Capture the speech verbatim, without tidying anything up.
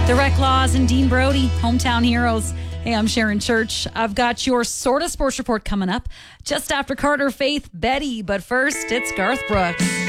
The Reclaws and Dean Brody, hometown heroes. Hey, I'm Sharon Church. I've got your Sorta Sports Report coming up just after Carter, Faith, Betty. But first, it's Garth Brooks.